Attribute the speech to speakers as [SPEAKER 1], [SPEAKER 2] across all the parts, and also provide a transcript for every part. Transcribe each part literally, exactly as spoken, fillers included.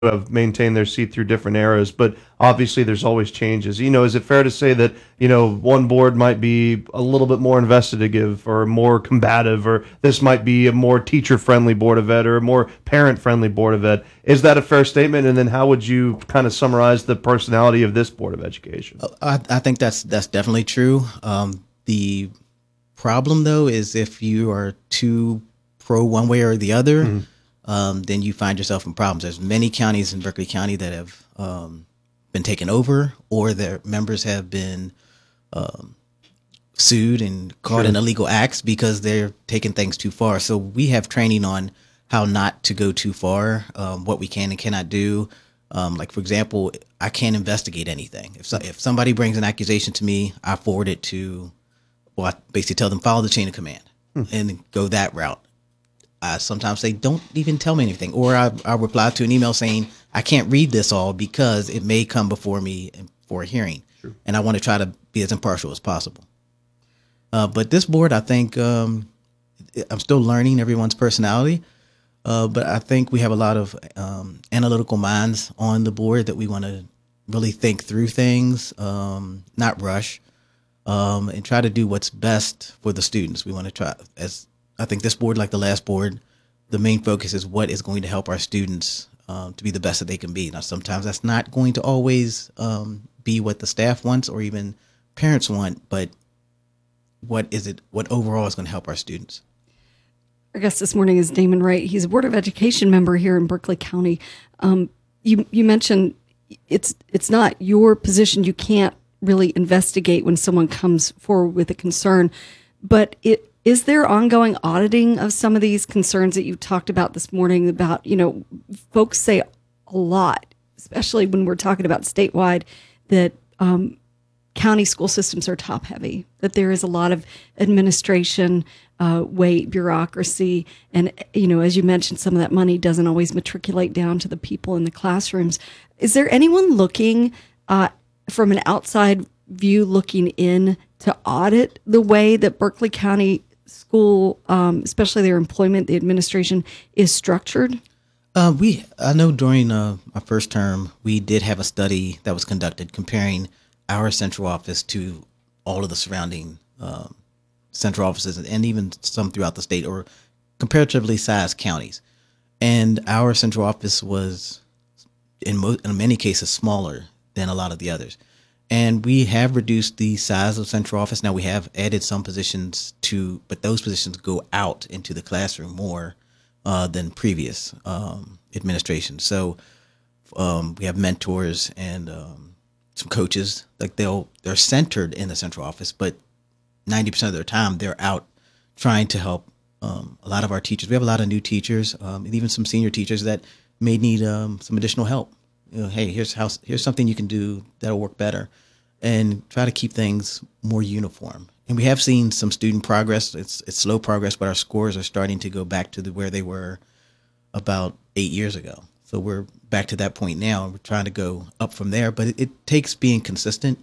[SPEAKER 1] have maintained their seat through different eras, but obviously there's always changes. You know, is it fair to say that, you know, one board might be a little bit more investigative or more combative, or this might be a more teacher-friendly board of ed or a more parent-friendly board of ed? Is that a fair statement? And then how would you kind of summarize the personality of this board of education?
[SPEAKER 2] I, I think that's that's definitely true. Um, the problem, though, is if you are too pro one way or the other, mm-hmm. um, then you find yourself in problems. There's many counties in Berkeley County that have um, been taken over, or their members have been um, sued and caught sure. in illegal acts because they're taking things too far. So we have training on how not to go too far, um, what we can and cannot do. Um, like, for example, I can't investigate anything. If so, if somebody brings an accusation to me, I forward it to, well, I basically tell them follow the chain of command hmm. and go that route. I sometimes say, don't even tell me anything. Or I, I reply to an email saying, I can't read this all because it may come before me for a hearing. Sure. And I want to try to be as impartial as possible. Uh, but this board, I think, um, I'm still learning everyone's personality. Uh, but I think we have a lot of um, analytical minds on the board that we want to really think through things, um, not rush, um, and try to do what's best for the students. We want to try, as I think this board, like the last board, the main focus is what is going to help our students um, to be the best that they can be. Now, sometimes that's not going to always um, be what the staff wants or even parents want, but what is it, what overall is going to help our students?
[SPEAKER 3] Our guest this morning is Damon Wright. He's a Board of Education member here in Berkeley County. Um, you you mentioned it's it's not your position. You can't really investigate when someone comes forward with a concern, but it is there ongoing auditing of some of these concerns that you talked about this morning about, you know, folks say a lot, especially when we're talking about statewide, that um, county school systems are top heavy, that there is a lot of administration, uh, weight, bureaucracy. And, you know, as you mentioned, some of that money doesn't always matriculate down to the people in the classrooms. Is there anyone looking uh, from an outside view looking in to audit the way that Berkeley County school, um, especially their employment, the administration, is structured?
[SPEAKER 2] Uh, we, I know during uh, my first term, we did have a study that was conducted comparing our central office to all of the surrounding um, central offices and even some throughout the state or comparatively sized counties. And our central office was in, mo- in many cases smaller than a lot of the others. And we have reduced the size of central office. Now we have added some positions to, but those positions go out into the classroom more uh, than previous um, administrations. So um, we have mentors and um, some coaches. Like they'll they're centered in the central office, but ninety percent of their time they're out trying to help um, a lot of our teachers. We have a lot of new teachers um, and even some senior teachers that may need um, some additional help. You know, hey, here's how here's something you can do that'll work better, and try to keep things more uniform. And we have seen some student progress. It's it's slow progress, but our scores are starting to go back to the, where they were about eight years ago. So we're back to that point now. We're trying to go up from there, but it, it takes being consistent.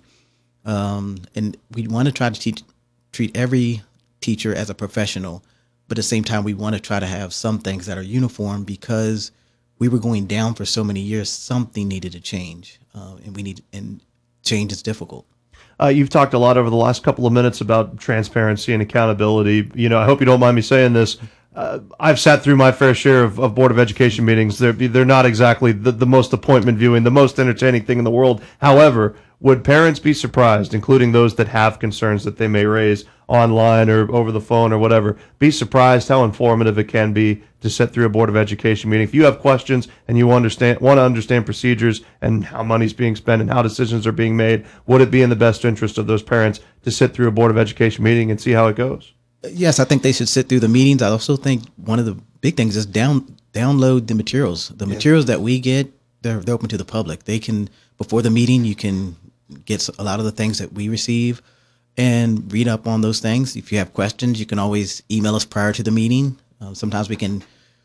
[SPEAKER 2] Um, and we want to try to teach, treat every teacher as a professional, but at the same time, we want to try to have some things that are uniform because we were going down for so many years. Something needed to change, uh, and we need and change is difficult.
[SPEAKER 1] Uh, you've talked a lot over the last couple of minutes about transparency and accountability. You know, I hope you don't mind me saying this. Uh, I've sat through my fair share of, of Board of Education meetings. They're they're not exactly the, the most appointment viewing, the most entertaining thing in the world. However, would parents be surprised, including those that have concerns that they may raise online or over the phone or whatever, be surprised how informative it can be to sit through a Board of Education meeting? If you have questions and you understand want to understand procedures and how money's being spent and how decisions are being made, would it be in the best interest of those parents to sit through a Board of Education meeting and see how it goes?
[SPEAKER 2] Yes, I think they should sit through the meetings. I also think one of the big things is down download the materials. The yeah. materials that we get, they're, they're open to the public. They can, before the meeting, you can get a lot of the things that we receive and read up on those things. If you have questions, you can always email us prior to the meeting. Uh, sometimes we can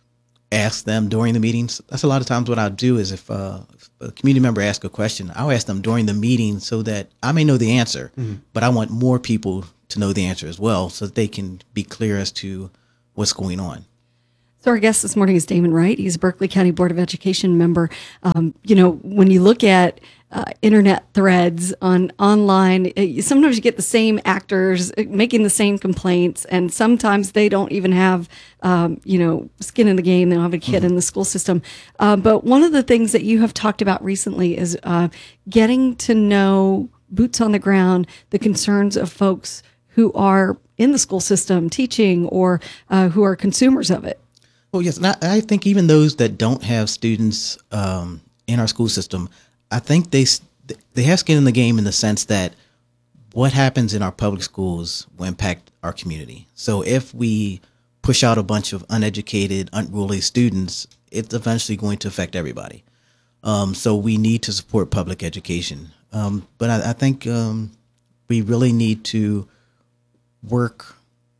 [SPEAKER 2] ask them during the meetings. That's a lot of times what I'll do is if, uh, if a community member asks a question, I'll ask them during the meeting so that I may know the answer, mm-hmm. but I want more people to know the answer as well so that they can be clear as to what's going on.
[SPEAKER 3] So our guest this morning is Damon Wright. He's a Berkeley County Board of Education member. Um, you know, when you look at uh, internet threads on online, uh, sometimes you get the same actors making the same complaints, and sometimes they don't even have, um, you know, skin in the game. They don't have a kid mm-hmm. in the school system. Uh, but one of the things that you have talked about recently is uh, getting to know, boots on the ground, the concerns of folks who are in the school system teaching or uh, who are consumers of it.
[SPEAKER 2] Well, yes, and I, I think even those that don't have students um, in our school system, I think they they have skin in the game in the sense that what happens in our public schools will impact our community. So if we push out a bunch of uneducated, unruly students, it's eventually going to affect everybody. Um, so we need to support public education. Um, but I, I think um, we really need to work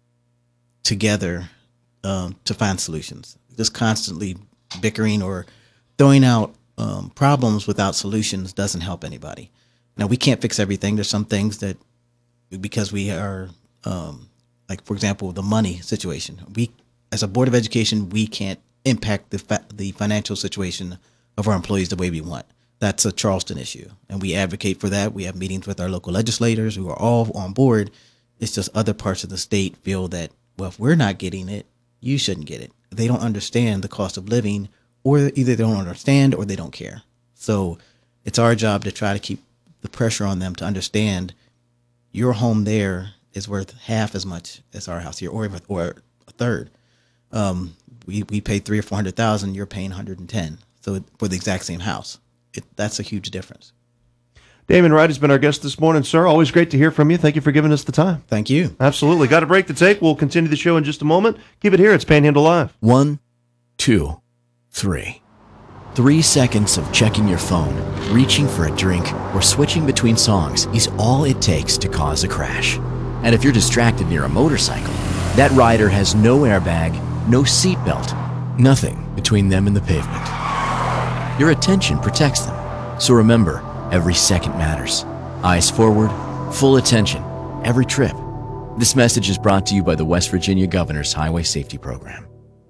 [SPEAKER 2] together Um, to find solutions. Just constantly bickering or throwing out um, problems without solutions doesn't help anybody. Now, we can't fix everything. There's some things that, because we are, um, like, for example, the money situation. We, as a Board of Education, we can't impact the fa- the financial situation of our employees the way we want. That's a Charleston issue, and we advocate for that. We have meetings with our local legislators who are all on board. It's just other parts of the state feel that, well, if we're not getting it, you shouldn't get it. They don't understand the cost of living, or either they don't understand or they don't care. So it's our job to try to keep the pressure on them to understand your home there is worth half as much as our house here, or or a third. Um, we we pay three or four hundred thousand. You're paying one hundred and ten. So for the exact same house, it, that's a huge difference.
[SPEAKER 1] Damon Wright has been our guest this morning, sir. Always great to hear from you. Thank you for giving us the time.
[SPEAKER 2] Thank you.
[SPEAKER 1] Absolutely. Got a break to take. We'll continue the show in just a moment. Keep it here. It's Panhandle Live.
[SPEAKER 4] One, two, three. Three seconds of checking your phone, reaching for a drink, or switching between songs is all it takes to cause a crash. And if you're distracted near a motorcycle, that rider has no airbag, no seatbelt, nothing between them and the pavement. Your attention protects them. So remember, every second matters. Eyes forward, full attention, every trip. This message is brought to you by the West Virginia Governor's Highway Safety Program.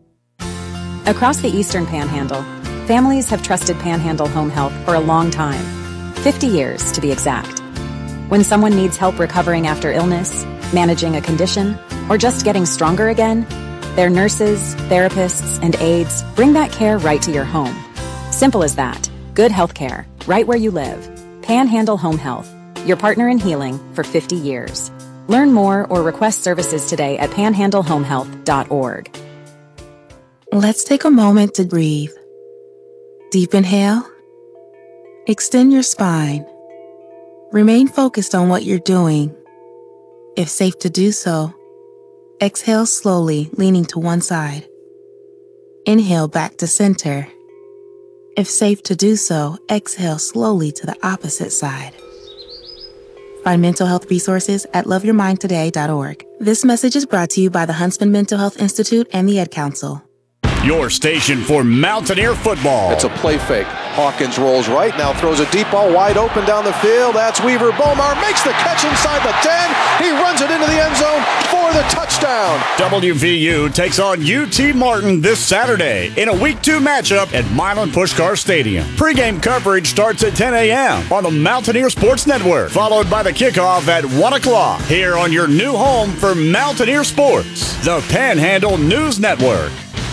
[SPEAKER 5] Across the Eastern Panhandle, families have trusted Panhandle Home Health for a long time, fifty years to be exact. When someone needs help recovering after illness, managing a condition, or just getting stronger again, their nurses, therapists, and aides bring that care right to your home. Simple as that. Good health care, right where you live. Panhandle Home Health, your partner in healing for fifty years. Learn more or request services today at panhandle home health dot org.
[SPEAKER 6] Let's take a moment to breathe. Deep inhale. Extend your spine. Remain focused on what you're doing. If safe to do so, exhale slowly, leaning to one side. Inhale back to center. If safe to do so, exhale slowly to the opposite side. Find mental health resources at love your mind today dot org. This message is brought to you by the Huntsman Mental Health Institute and the Ed Council.
[SPEAKER 7] Your station for Mountaineer football.
[SPEAKER 8] It's a play fake. Hawkins rolls right, now throws a deep ball wide open down the field. That's Weaver. Bomar makes the catch inside the ten. He runs it into the end zone for the touchdown.
[SPEAKER 7] W V U takes on U T Martin this Saturday in a week two matchup at Milan Pushkar Stadium. Pre-game coverage starts at ten a.m. on the Mountaineer Sports Network, followed by the kickoff at one o'clock here on your new home for Mountaineer Sports, the Panhandle News Network.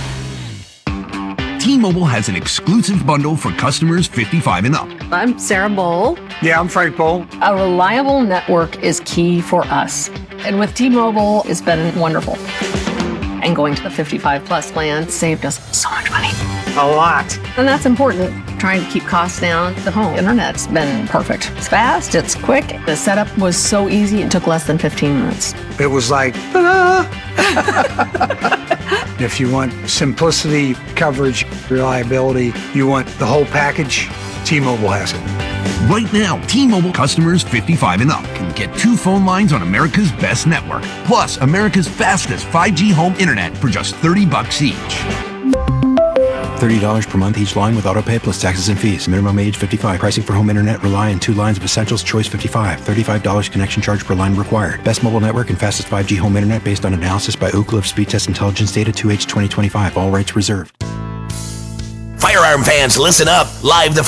[SPEAKER 9] T-Mobile has an exclusive bundle for customers fifty-five and up.
[SPEAKER 10] I'm Sarah Bowl.
[SPEAKER 11] Yeah, I'm Frank Bowl.
[SPEAKER 10] A reliable network is key for us. And with T-Mobile, it's been wonderful. And going to the fifty-five plus plan saved us so much money.
[SPEAKER 11] A lot.
[SPEAKER 10] And that's important. Trying to keep costs down. The home internet's been perfect. It's fast, it's quick. The setup was so easy, it took less than fifteen minutes.
[SPEAKER 11] It was like, ta-da! If you want simplicity, coverage, reliability, you want the whole package, T-Mobile has it.
[SPEAKER 9] Right now, T-Mobile customers fifty-five and up can get two phone lines on America's best network, plus America's fastest five G home internet for just thirty bucks each.
[SPEAKER 12] thirty dollars per month each line with autopay plus taxes and fees. Minimum age fifty-five. Pricing for home internet rely on two lines of Essentials Choice fifty-five. thirty-five dollars connection charge per line required. Best mobile network and fastest five G home internet based on analysis by Ookla of Speed Test Intelligence Data two H twenty twenty-five. All rights reserved.
[SPEAKER 13] Firearm fans, listen up. Live the